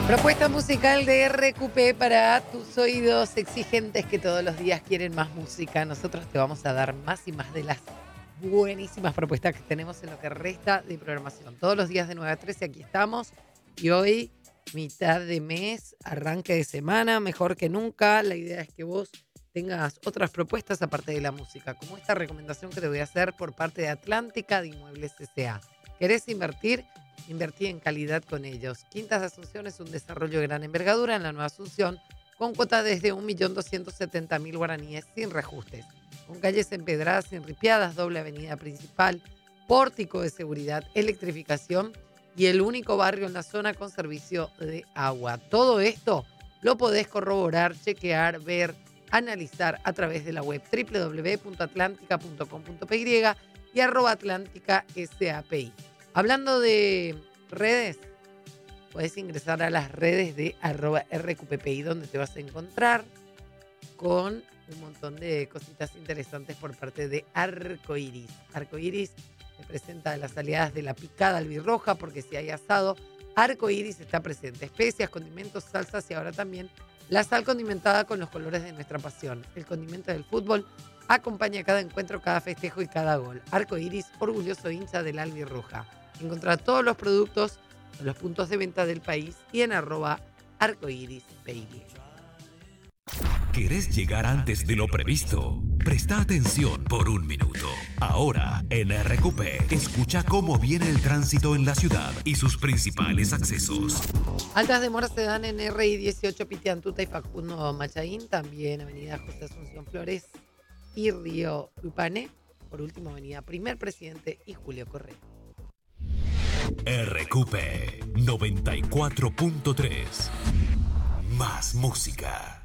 Propuesta musical de RQP para tus oídos exigentes que todos los días quieren más música. Nosotros te vamos a dar más y más de las buenísimas propuestas que tenemos en lo que resta de programación. Todos los días de 9 a 13 aquí estamos y hoy, mitad de mes, arranque de semana, mejor que nunca. La idea es que vos tengas otras propuestas aparte de la música, como esta recomendación que te voy a hacer por parte de Atlántica de Inmuebles S.A. ¿Querés invertir? Invertí en calidad con ellos. Quintas de Asunción es un desarrollo de gran envergadura en la Nueva Asunción, con cuota desde 1.270.000 guaraníes sin reajustes, con calles empedradas sin ripiadas, doble avenida principal, pórtico de seguridad, electrificación y el único barrio en la zona con servicio de agua. Todo esto lo podés corroborar, chequear, ver, analizar a través de la web www.atlantica.com.py y @atlántica.sapi. Hablando de redes, puedes ingresar a las redes de @RQPPI, donde te vas a encontrar con un montón de cositas interesantes por parte de Arcoiris. Arcoiris te presenta las aliadas de la picada albirroja, porque si hay asado, Arcoiris está presente. Especias, condimentos, salsas y ahora también la sal condimentada con los colores de nuestra pasión. El condimento del fútbol acompaña cada encuentro, cada festejo y cada gol. Arcoiris, orgulloso hincha del albirroja. Encontrar todos los productos en los puntos de venta del país y en @arcoirispy. ¿Querés llegar antes de lo previsto? Presta atención por un minuto. Ahora, en RQP, escucha cómo viene el tránsito en la ciudad y sus principales accesos. Altas demoras se dan en RI 18, Pitiantuta y Facundo Machaín. También avenida José Asunción Flores y Río Upané. Por último, avenida Primer Presidente y Julio Correa. RQP 94.3. Más música.